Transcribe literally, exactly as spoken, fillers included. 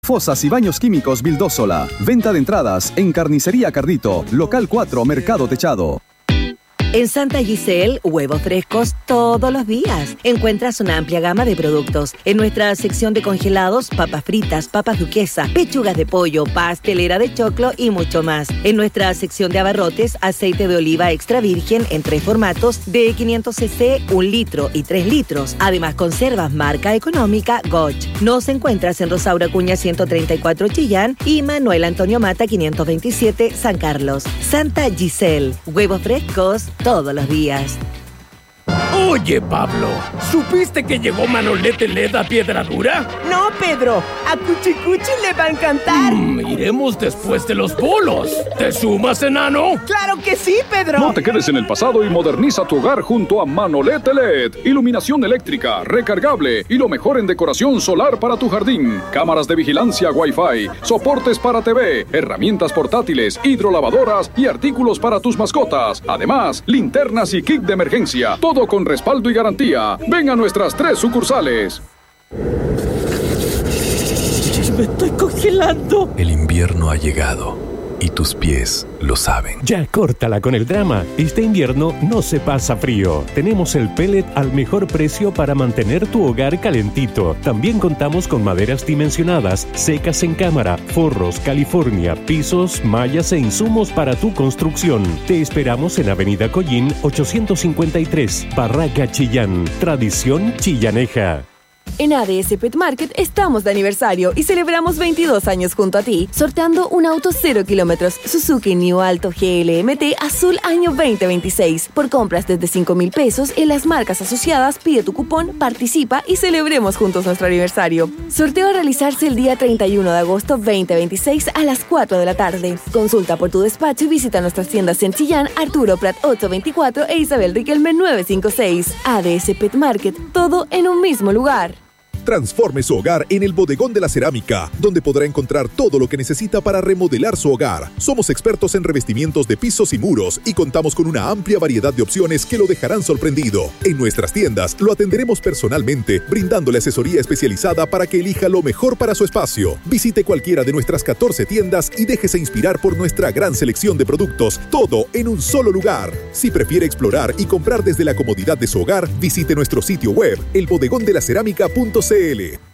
Fosas y baños químicos Vildósola. Venta de entradas en Carnicería Cardito, Local cuatro, Mercado Techado. En Santa Giselle, huevos frescos todos los días. Encuentras una amplia gama de productos. En nuestra sección de congelados, papas fritas, papas duquesa, pechugas de pollo, pastelera de choclo y mucho más. En nuestra sección de abarrotes, aceite de oliva extra virgen en tres formatos de quinientos centilitros, un litro y tres litros. Además, conservas marca económica Goch. Nos encuentras en Rosaura Acuña ciento treinta y cuatro Chillán y Manuel Antonio Mata quinientos veintisiete San Carlos. Santa Giselle, huevos frescos todos los días. Oye, Pablo, ¿supiste que llegó Manolete L E D a Piedra Dura? No, Pedro, a Cuchicuchi le va a encantar. Mm, iremos después de los bolos. ¿Te sumas, enano? ¡Claro que sí, Pedro! No te quedes en el pasado y moderniza tu hogar junto a Manolete L E D. Iluminación eléctrica, recargable y lo mejor en decoración solar para tu jardín. Cámaras de vigilancia Wi-Fi, soportes para T V, herramientas portátiles, hidrolavadoras y artículos para tus mascotas. Además, linternas y kit de emergencia. Todo con respaldo y garantía. Ven a nuestras tres sucursales. Me estoy congelando. El invierno ha llegado y tus pies lo saben. Ya córtala con el drama. Este invierno no se pasa frío. Tenemos el pellet al mejor precio para mantener tu hogar calentito. También contamos con maderas dimensionadas, secas en cámara, forros, California, pisos, mallas e insumos para tu construcción. Te esperamos en Avenida Collín ochocientos cincuenta y tres, Barraca Chillán. Tradición chillaneja. En A D S Pet Market estamos de aniversario y celebramos veintidós años junto a ti, sorteando un auto cero kilómetros Suzuki New Alto G L M T azul año veinte veintiséis. Por compras desde cinco mil pesos en las marcas asociadas, pide tu cupón, participa y celebremos juntos nuestro aniversario. Sorteo a realizarse el día treinta y uno de agosto veinte veintiséis a las cuatro de la tarde. Consulta por tu despacho y visita nuestras tiendas en Chillán, Arturo Prat ocho veinticuatro e Isabel Riquelme nueve cincuenta y seis. A D S Pet Market, todo en un mismo lugar. Transforme su hogar en el Bodegón de la Cerámica, donde podrá encontrar todo lo que necesita para remodelar su hogar. Somos expertos en revestimientos de pisos y muros y contamos con una amplia variedad de opciones que lo dejarán sorprendido. En nuestras tiendas lo atenderemos personalmente, brindándole asesoría especializada para que elija lo mejor para su espacio. Visite cualquiera de nuestras catorce tiendas y déjese inspirar por nuestra gran selección de productos, todo en un solo lugar. Si prefiere explorar y comprar desde la comodidad de su hogar, visite nuestro sitio web, el bodegón de la cerámica punto c l.